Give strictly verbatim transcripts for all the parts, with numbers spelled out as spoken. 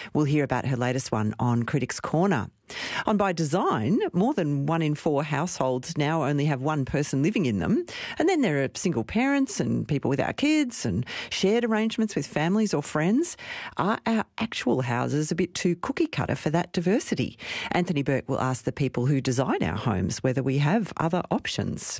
We'll hear about her latest one on Critics Corner. On By Design, more than one in four households now only have one person living in them. And then there are single parents and people without kids and shared arrangements with families or friends. Are our actual houses a bit too cookie cutter for that diversity? Anthony Burke will ask the people who design our homes whether we have other options.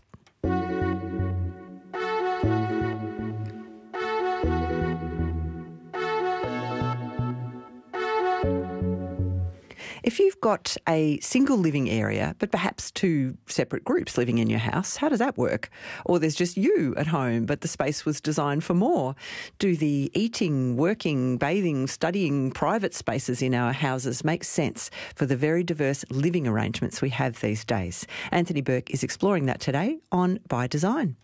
If you've got a single living area, but perhaps two separate groups living in your house, how does that work? Or there's just you at home, but the space was designed for more. Do the eating, working, bathing, studying private spaces in our houses make sense for the very diverse living arrangements we have these days? Anthony Burke is exploring that today on By Design.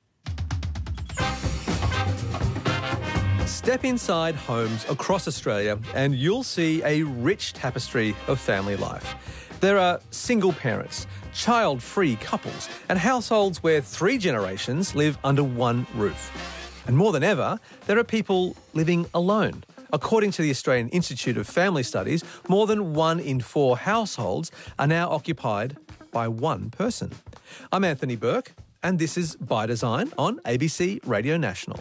Step inside homes across Australia and you'll see a rich tapestry of family life. There are single parents, child-free couples, and households where three generations live under one roof. And more than ever, there are people living alone. According to the Australian Institute of Family Studies, more than one in four households are now occupied by one person. I'm Anthony Burke, and this is By Design on A B C Radio National.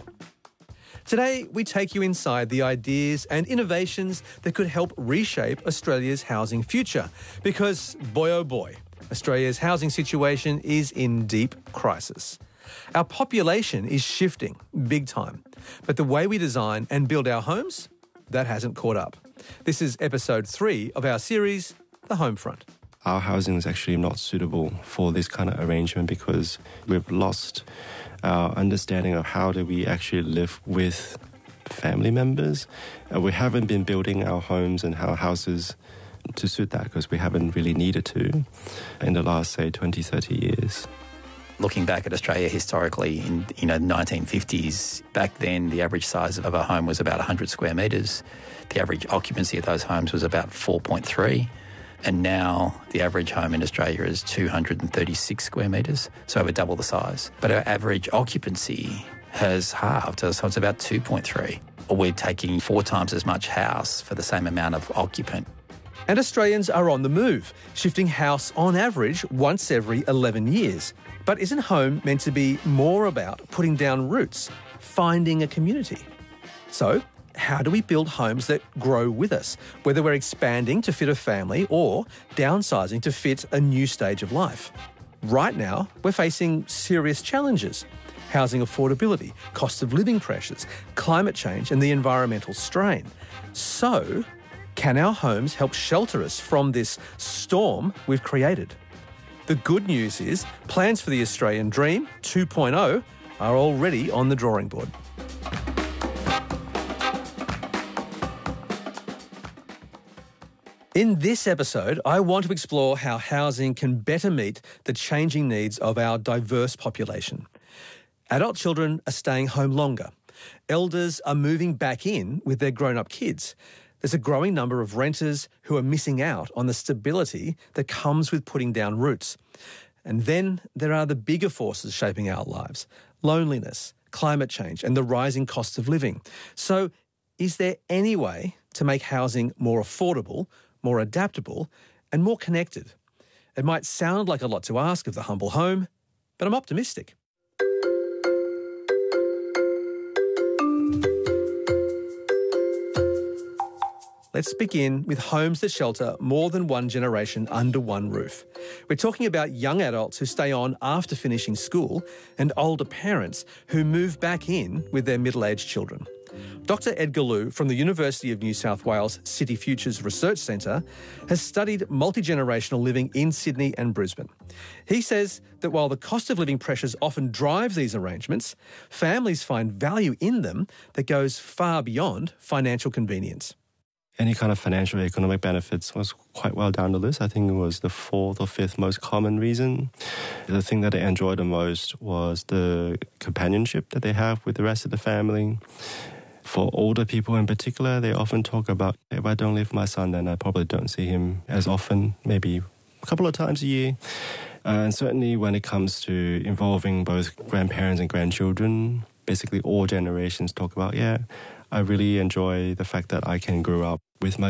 Today, we take you inside the ideas and innovations that could help reshape Australia's housing future. Because, boy oh boy, Australia's housing situation is in deep crisis. Our population is shifting big time. But the way we design and build our homes, that hasn't caught up. This is episode three of our series, The Homefront. Our housing is actually not suitable for this kind of arrangement because we've lost our understanding of how do we actually live with family members. Uh, we haven't been building our homes and our houses to suit that because we haven't really needed to in the last, say, twenty, thirty years. Looking back at Australia historically in you know nineteen fifties, back then the average size of a home was about one hundred square metres. The average occupancy of those homes was about four point three. And now the average home in Australia is two hundred thirty-six square metres, so over double the size. But our average occupancy has halved, so it's about two point three. We're taking four times as much house for the same amount of occupant. And Australians are on the move, shifting house on average once every eleven years. But isn't home meant to be more about putting down roots, finding a community? So, how do we build homes that grow with us, whether we're expanding to fit a family or downsizing to fit a new stage of life? Right now, we're facing serious challenges: housing affordability, cost of living pressures, climate change and the environmental strain. So, can our homes help shelter us from this storm we've created? The good news is plans for the Australian Dream two point oh are already on the drawing board. In this episode, I want to explore how housing can better meet the changing needs of our diverse population. Adult children are staying home longer. Elders are moving back in with their grown-up kids. There's a growing number of renters who are missing out on the stability that comes with putting down roots. And then there are the bigger forces shaping our lives: loneliness, climate change, and the rising cost of living. So, is there any way to make housing more affordable, more adaptable, and more connected? It might sound like a lot to ask of the humble home, but I'm optimistic. Let's begin with homes that shelter more than one generation under one roof. We're talking about young adults who stay on after finishing school and older parents who move back in with their middle-aged children. Doctor Edgar Liu from the University of New South Wales City Futures Research Centre has studied multi-generational living in Sydney and Brisbane. He says that while the cost of living pressures often drive these arrangements, families find value in them that goes far beyond financial convenience. Any kind of financial or economic benefits was quite well down the list. I think it was the fourth or fifth most common reason. The thing that they enjoyed the most was the companionship that they have with the rest of the family. For older people in particular, they often talk about, if I don't live with my son, then I probably don't see him as often, maybe a couple of times a year. Uh, and certainly when it comes to involving both grandparents and grandchildren, basically all generations talk about, yeah, I really enjoy the fact that I can grow up with my